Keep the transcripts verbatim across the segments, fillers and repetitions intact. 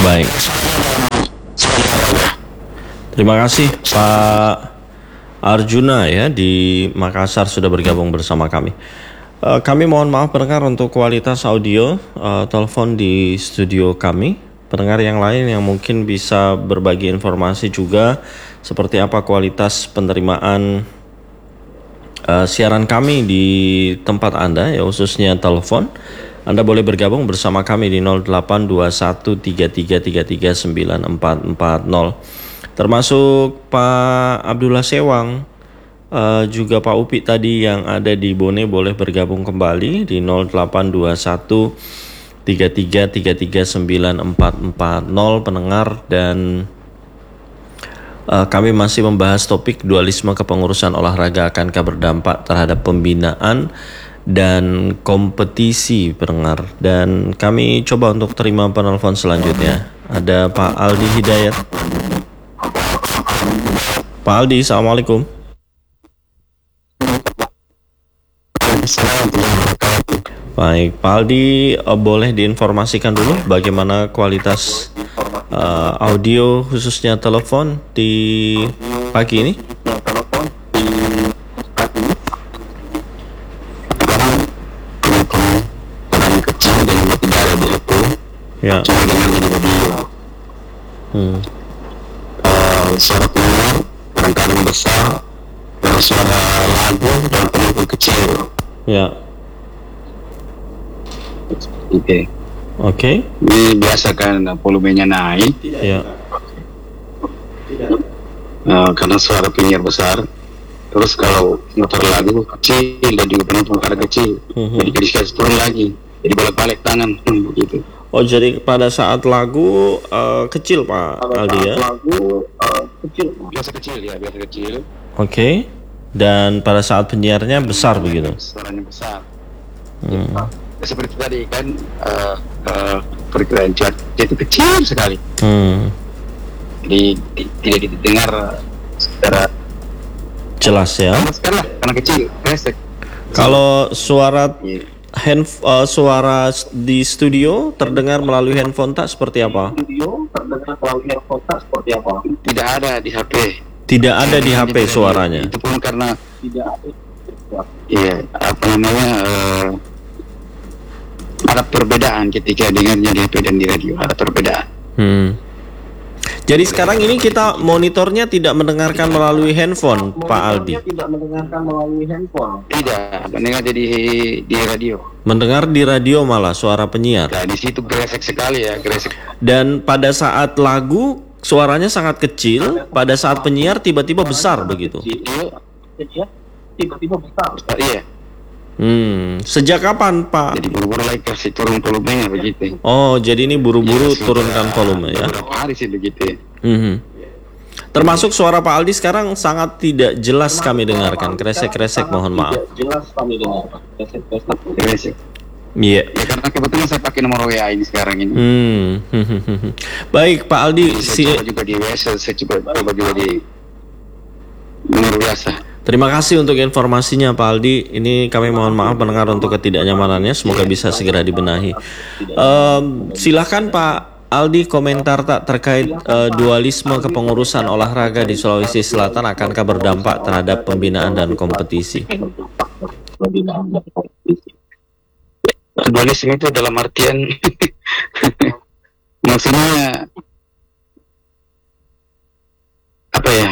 Baik. Terima kasih Pak Arjuna ya di Makassar sudah bergabung bersama kami. Uh, kami mohon maaf pendengar untuk kualitas audio uh, telepon di studio kami. Pendengar yang lain yang mungkin bisa berbagi informasi juga seperti apa kualitas penerimaan uh, siaran kami di tempat Anda ya, khususnya telepon. Anda boleh bergabung bersama kami di nol delapan dua satu tiga tiga tiga tiga sembilan empat empat nol. Termasuk Pak Abdullah Sewang, uh, juga Pak Upi tadi yang ada di Bone boleh bergabung kembali di nol delapan dua satu tiga tiga tiga tiga sembilan empat empat nol pendengar. Dan uh, kami masih membahas topik dualisme kepengurusan olahraga akankah berdampak terhadap pembinaan dan kompetisi pendengar. Dan kami coba untuk terima penelpon selanjutnya. Ada Pak Aldi Hidayat. Pak Aldi, Assalamualaikum. Baik, Pak Aldi, uh, boleh diinformasikan dulu bagaimana kualitas uh, audio khususnya telepon di pagi ini? Ya. Hmm. Uh, suara pendengar kadang-kadang besar, dan suara lagu dan penonton kecil. Ya. Oke. Okay. Oke. Okay. Ini biasa kan volumenya naik. Ya. Uh, karena suara penyiar besar. Terus kalau motor lagu kecil dan juga penonton kadang kecil, mm-hmm. jadi dikasih turun lagi. Jadi balik-balik tangan begitu. Oh, jadi pada saat lagu uh, kecil Pak pada Aldi ya? Lagu uh, kecil, biasa kecil ya, biasa kecil. Oke. Okay. Dan pada saat penyiarnya besar begitu? Suaranya besar. Hmm. Ya, seperti tadi kan uh, uh, perkiraan cuaca itu kecil sekali. Hmm. Di, di, tidak didengar secara jelas ya? Sekarang lah, karena kecil, resek. Kalau suara yeah. hand uh, suara di studio terdengar melalui handphone tak seperti apa? Studio terdengar melalui handphone tak seperti apa? Tidak ada di H P. Tidak ada di H P suaranya. Itu pun karena tidak ada. Iya, apa namanya? Uh, ada perbedaan ketika dengarnya di H P dan di radio. Ada perbedaan. Hmm. Jadi sekarang ini kita monitornya tidak mendengarkan melalui handphone, Pak Aldi. Tidak mendengarkan melalui handphone. Tidak, mendengar di di radio. Mendengar di radio malah suara penyiar. Nah, di situ gresek sekali ya, gresek. Dan pada saat lagu suaranya sangat kecil, pada saat penyiar tiba-tiba besar begitu. Tiba-tiba besar. Iya. Hmm, sejak kapan Pak? Jadi buru-buru lagi kasih turun volumenya begitu. Oh, jadi ini buru-buru ya, turunkan volume ya? Beberapa hari sih begitu. Mm-hmm. Termasuk suara Pak Aldi sekarang sangat tidak jelas kami dengarkan, kresek-kresek mohon maaf. Jelas kami dengarkan, kresek-kresek. Iya. Ya karena kebetulan saya pakai nomor W A ini sekarang ini. Hmm. Baik Pak Aldi. Saya si... coba juga di W A, saya coba, coba juga di nomor biasa. Terima kasih untuk informasinya Pak Aldi. Ini kami mohon maaf mendengar untuk ketidaknyamanannya. Semoga bisa segera dibenahi. Um, silahkan Pak Aldi komentar tak terkait uh, dualisme kepengurusan olahraga di Sulawesi Selatan akankah berdampak terhadap pembinaan dan kompetisi? Dualisme itu dalam artian maksudnya apa ya?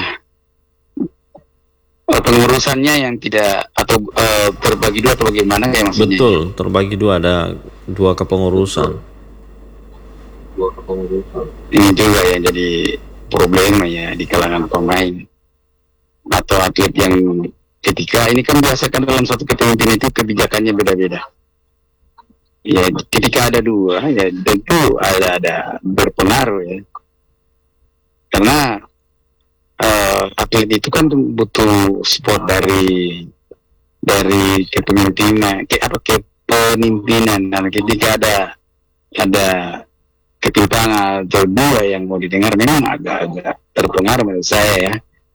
Pengurusannya yang tidak atau uh, terbagi dua atau bagaimana ya maksudnya? Betul, terbagi dua, ada dua kepengurusan. Dua kepengurusan. Ini juga yang jadi problema ya di kalangan pemain atau atlet yang ketika ini kan biasa kan dalam satu kepemimpinan itu kebijakannya beda-beda. Ya ketika ada dua ya tentu ada ada berpengaruh ya. Karena Uh, atlet itu kan butuh support dari dari kepemimpinan, ke apa kepemimpinan. Nah, ketika ada ada ketimpangan atau dua yang mau didengar memang agak-agak terpengaruh menurut saya ya.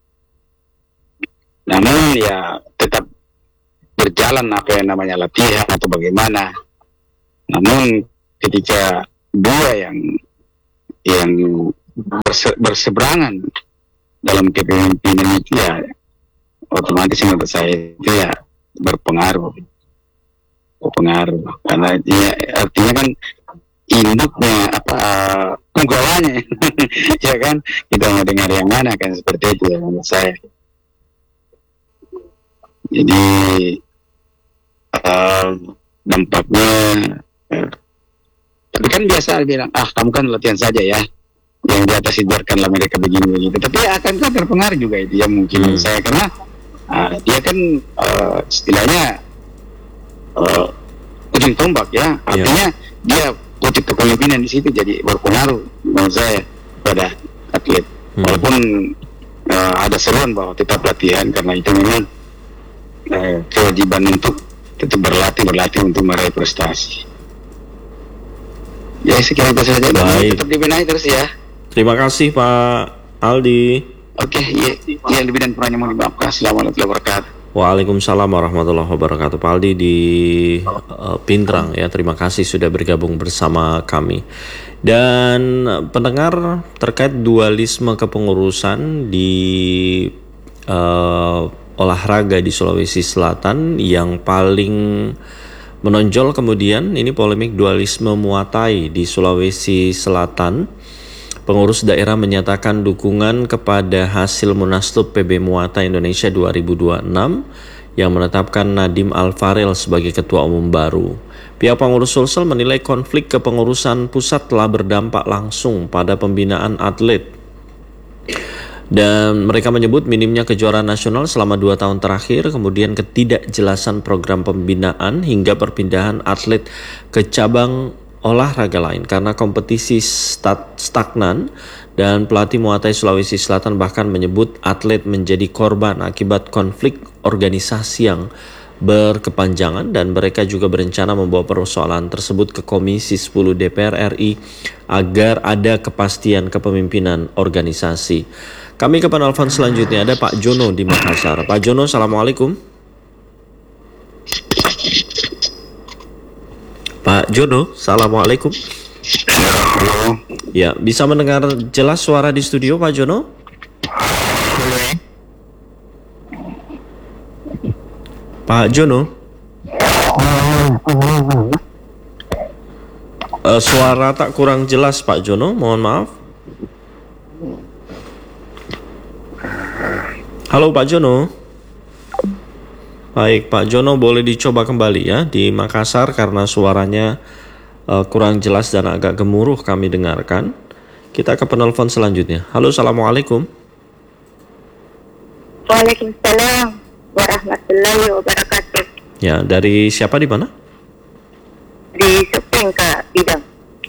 Namun ya tetap berjalan apa yang namanya latihan atau bagaimana. Namun ketika dua yang yang berse, berseberangan dalam kepemimpinan itu ya otomatis menurut saya itu ya berpengaruh berpengaruh karena ya, artinya kan induknya apa penggawanya ya kan kita mau dengar yang mana kan seperti itu ya menurut saya. Jadi uh, dampaknya uh, tapi kan biasa bilang ah kamu kan latihan saja ya yang di atas biarkanlah mereka begini begitu tapi akan kan terpengaruh juga itu ya mungkin hmm. saya karena uh, dia kan uh, istilahnya uh, ujung tombak ya artinya yeah. dia kutip kepemimpinan di situ jadi berpengaruh menurut saya pada atlet hmm. walaupun uh, ada seruan bahwa tetap latihan karena itu memang uh, kewajiban untuk tetap berlatih berlatih untuk meraih prestasi. Ya sekian itu saja. Baik. Tetap dibenahi terus ya. Terima kasih Pak Aldi. Oke, ya, ya lebih dan kurangnya mohon dimaafkan. Assalamualaikum warahmatullahi wabarakatuh. Waalaikumsalam warahmatullahi wabarakatuh. Pak Aldi di uh, Pintrang ya. Terima kasih sudah bergabung bersama kami. Dan pendengar terkait dualisme kepengurusan di uh, olahraga di Sulawesi Selatan yang paling menonjol kemudian ini polemik dualisme Muay Thai di Sulawesi Selatan. Pengurus daerah menyatakan dukungan kepada hasil Munaslup P B Muay Thai Indonesia dua ribu dua puluh enam yang menetapkan Nadiem Alfarel sebagai ketua umum baru. Pihak pengurus Sulsel menilai konflik kepengurusan pusat telah berdampak langsung pada pembinaan atlet. Dan mereka menyebut minimnya kejuaraan nasional selama dua tahun terakhir, kemudian ketidakjelasan program pembinaan hingga perpindahan atlet ke cabang olahraga lain karena kompetisi stat, stagnan dan pelatih Muay Thai Sulawesi Selatan bahkan menyebut atlet menjadi korban akibat konflik organisasi yang berkepanjangan dan mereka juga berencana membawa persoalan tersebut ke Komisi sepuluh D P R R I agar ada kepastian kepemimpinan organisasi. Kami ke penelpon selanjutnya ada Pak Jono di Makassar. Pak Jono, Assalamualaikum. Pak Jono, Assalamualaikum. Ya, bisa mendengar jelas suara di studio Pak Jono? Pak Jono? Uh, suara tak kurang jelas Pak Jono, mohon maaf. Halo Pak Jono. Baik Pak Jono, boleh dicoba kembali ya di Makassar karena suaranya uh, kurang jelas dan agak gemuruh kami dengarkan. Kita ke penelpon selanjutnya. Halo, Assalamualaikum. Waalaikumsalam warahmatullahi wabarakatuh. Ya, dari siapa di mana? Di Sopeng Kak, Bidang.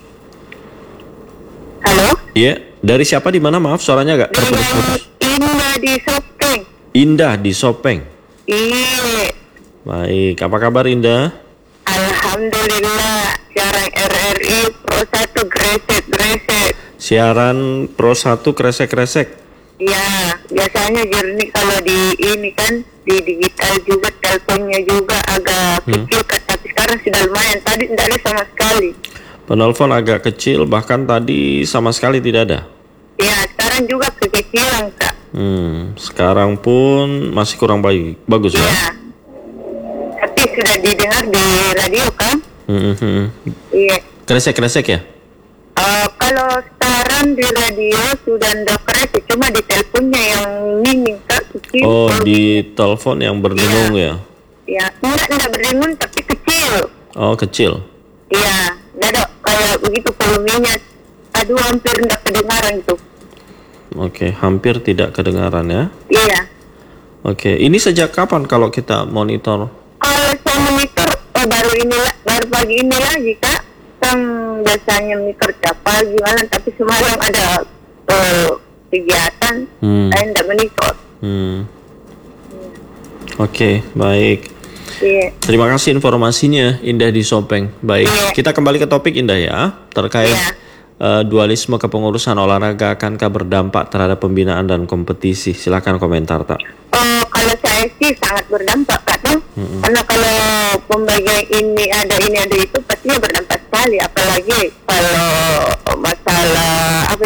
Halo? Iya, dari siapa di mana? Maaf, suaranya agak terputus-putus. Indah di Sopeng. Indah di Sopeng. Iya. Baik, apa kabar Indah? Alhamdulillah, siaran R R I Pro satu gresek-gresek. Siaran Pro satu kresek-kresek. Ya, biasanya jernih kalau di ini kan di digital juga teleponnya juga agak hmm. kecil, tapi sekarang sudah lumayan. Tadi tidak ada sama sekali. Penelpon agak kecil, bahkan tadi sama sekali tidak ada. Ya, sekarang juga kekecilan Kak. Hmm, sekarang pun masih kurang baik, bagus ya. Ya. Tapi sudah didengar di radio kan? Hmm. Iya. Kresek-kresek ya? Uh, kalau sekarang di radio sudah tidak kresek, cuma di teleponnya yang minim Kak, kecil. Oh, di telepon yang berdengung ya? Ya, enggak, enggak berdengung tapi kecil. Oh, kecil? Iya, tidak kayak begitu volumenya. Aduh, hampir tidak kedengaran itu. Oke, hampir tidak kedengaran ya? Iya. Oke, ini sejak kapan kalau kita monitor? Kalau saya monitor oh, baru ini, baru pagi ini lagi Kak. Kan biasanya monitor tiap pagi malam, tapi semalam ada uh, kegiatan, hmm. saya tidak monitor. Hmm. Hmm. Oke, baik. Iya. Terima kasih informasinya Indah di Sopeng. Baik, iya. Kita kembali ke topik Indah ya, terkait iya. uh, dualisme kepengurusan olahraga akankah berdampak terhadap pembinaan dan kompetisi? Silakan komentar tak. Oh, kalau saya sih sangat berdampak Kak tuh. Mm-hmm. Karena kalau pembagian ini ada ini ada itu pastinya berdampak sekali, apalagi kalau masalah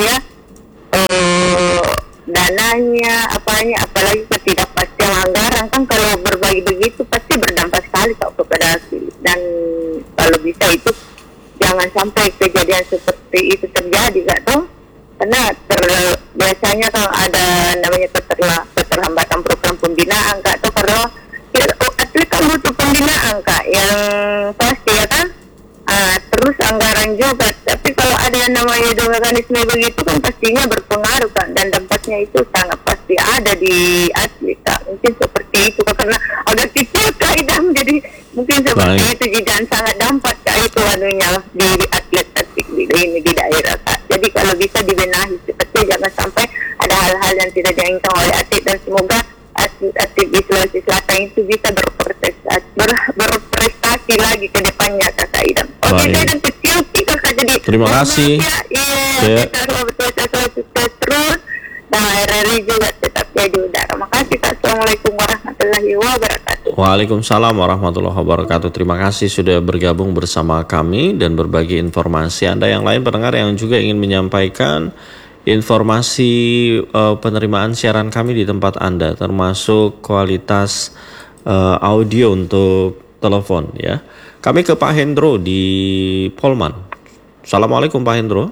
biasanya apalagi ketidakpastian anggaran kan, kalau berbagi begitu pasti berdampak sekali kok kepada hasil. Dan kalau bisa itu jangan sampai kejadian seperti itu terjadi, Kak toh. Karena ter, biasanya kalau ada namanya keterla, keterlambatan program pembinaan, Kak toh, kalau ya, atlet kan butuh pembinaan, Kak, yang pasti ya kan. Uh, terus anggaran juga, tapi kalau ada yang namanya mekanisme begitu kan pastinya berpengaruh, Kak, dan dampaknya itu sangat pasti ada di atlet, Kak. Mungkin seperti itu, Kak, karena ada kecil, Kak, Idam, jadi mungkin seperti Baik. itu dan sangat dampak, Kak, itu anunya di, di atlet-atlet di, di, di daerah, Kak. Jadi kalau bisa dibenahi seperti jangan sampai ada hal-hal yang tidak diinginkan oleh atlet, dan semoga atlet-atlet di Sulawesi Selatan itu bisa berprestasi, ber, berprestasi lagi ke depannya, Kakak Idam. Oke, okay, dan kecil kita jadi. Terima kasih. Iya, kita betul-betul sukses terus. Dan R R I juga tetap jadi udara. Makasih, Kak. Assalamualaikum warahmatullahi wabarakatuh. Waalaikumsalam warahmatullahi wabarakatuh. Terima kasih sudah bergabung bersama kami dan berbagi informasi. Anda yang lain pendengar yang juga ingin menyampaikan informasi uh, penerimaan siaran kami di tempat Anda, termasuk kualitas uh, audio untuk telepon ya. Kami ke Pak Hendro di Polman. Assalamualaikum Pak Hendro.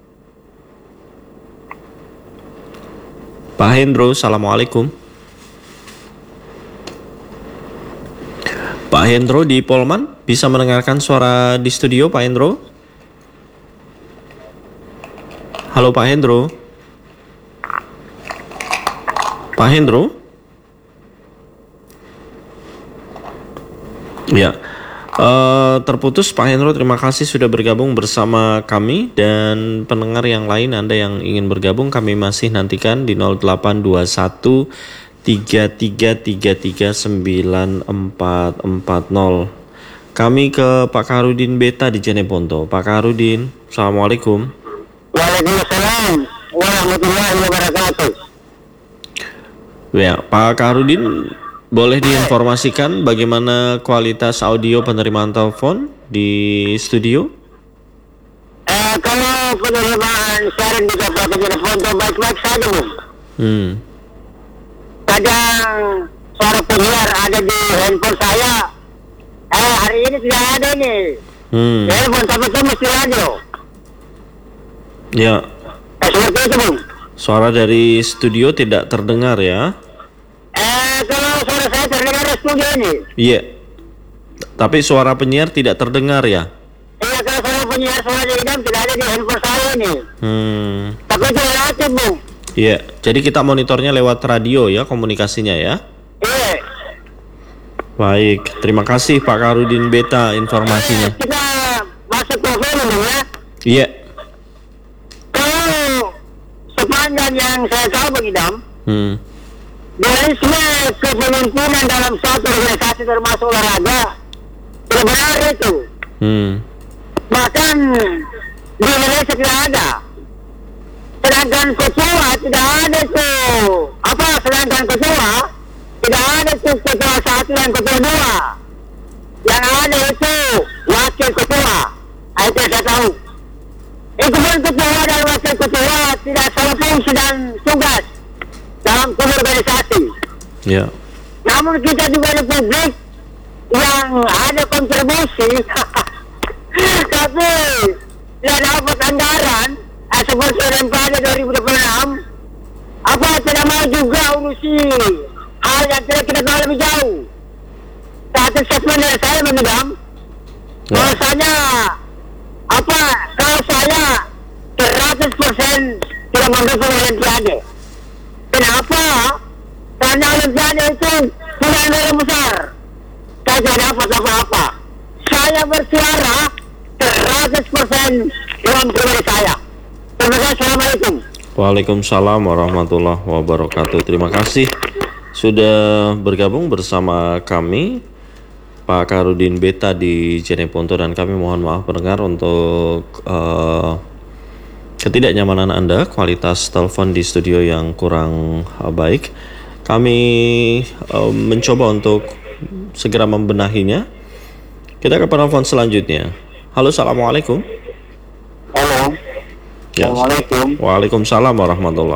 Pak Hendro, assalamualaikum. Pak Hendro di Polman, bisa mendengarkan suara di studio Pak Hendro? Halo Pak Hendro. Pak Hendro? Ya, uh, terputus Pak Hendro. Terima kasih sudah bergabung bersama kami. Dan pendengar yang lain, Anda yang ingin bergabung, kami masih nantikan di nol delapan dua satu tiga tiga tiga tiga sembilan empat empat nol. Kami ke Pak Karudin Beta di Jeneponto. Pak Karudin, assalamualaikum. Waalaikumsalam warahmatullahi wabarakatuh. Ya, Pak Karudin, boleh diinformasikan bagaimana kualitas audio penerimaan telepon di studio? Eh, kalau penerimaan siaran di beberapa telepon itu baik-baik saja, Bu. Hmm. Kadang suara penyiar ada di handphone saya. Eh, hari ini tidak ada ini. Hmm. Handphone tapi itu mesti radio. Ya. Eh, seperti itu, Bu. Suara dari studio tidak terdengar ya? Eh, kalau suara saya terdengar di studio ini. Iya. Tapi suara penyiar tidak terdengar ya? Iya, kalau suara penyiar suara di Idam tidak ada di handphone saya ini. Hmm. Tapi itu relatif, Bu. Iya. Jadi kita monitornya lewat radio ya, komunikasinya ya? Iya. Baik. Terima kasih Pak Karudin Beta informasinya. Eh, kita masuk ke film ya. Iya. Sepanjang yang saya tahu Bang Idam, Hmm. dualisme kepemimpinan dalam suatu organisasi termasuk olahraga tidak benar itu. Hmm. Bahkan di Indonesia tidak ada. Sedangkan ketua tidak ada tuh. Apa sedangkan ketua tidak ada tuh ketua satu dan ketua dua. Yang ada itu wakil ketua. Itu yang saya tahu. Itu pun ketua dan wakil ketua tidak salah fungsi dan tugas dalam organisasi. Ya. Namun kita juga di publik yang ada kontribusi, tapi tidak dapat anggaran, eh, seperti M P A D dua ribu dua puluh enam, apa tidak mau juga urusi hal yang tidak kita tahu lebih jauh. Saat statement dari saya menidam, Ya. bahwasanya apa kalau saya seratus persen tidak mendukung Olimpiade. Kenapa? Karena Olimpiade itu punya anggaran besar. Saya tidak dapat apa-apa. Saya bersuara seratus persen dalam pribadi saya. Terima kasih. Assalamualaikum. Waalaikumsalam warahmatullahi wabarakatuh. Terima kasih sudah bergabung bersama kami Pak Karudin Beta di Jeneponto, dan kami mohon maaf pendengar untuk uh, ketidaknyamanan Anda, kualitas telepon di studio yang kurang uh, baik. Kami uh, mencoba untuk segera membenahinya. Kita ke penelpon selanjutnya. Halo, assalamualaikum. Halo. Ya. Assalamualaikum. Waalaikumsalam warahmatullahi